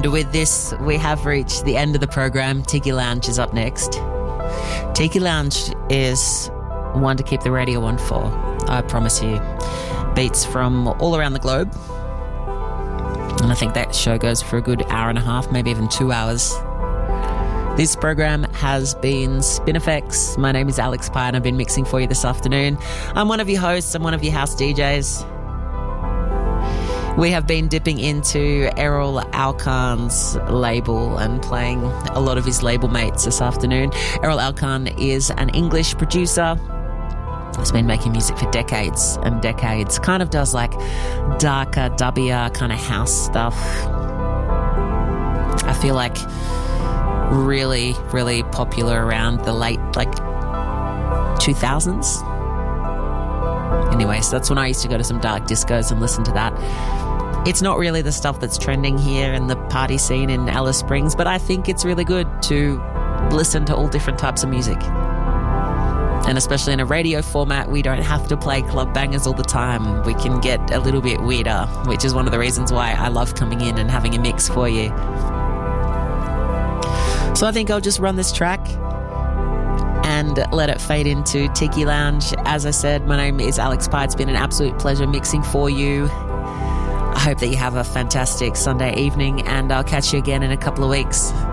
And with this, we have reached the end of the program. Tiki Lounge is up next. Tiki Lounge is one to keep the radio on for, I promise you. Beats from all around the globe. And I think that show goes for a good hour and a half, maybe even 2 hours. This program has been Spinifex. My name is Alex Pye and I've been mixing for you this afternoon. I'm one of your hosts. I'm one of your house DJs. We have been dipping into Errol Alkan's label and playing a lot of his label mates this afternoon. Errol Alkan is an English producer. He's been making music for decades and decades. Kind of does like darker, dubbier kind of house stuff. I feel like really, really popular around the late 2000s. Anyways, that's when I used to go to some dark discos and listen to that. It's not really the stuff that's trending here in the party scene in Alice Springs, but I think it's really good to listen to all different types of music. And especially in a radio format, we don't have to play club bangers all the time. We can get a little bit weirder, which is one of the reasons why I love coming in and having a mix for you. So I think I'll just run this track and let it fade into Tiki Lounge. As I said, my name is Alex Pye. It's been an absolute pleasure mixing for you. I hope that you have a fantastic Sunday evening, and I'll catch you again in a couple of weeks.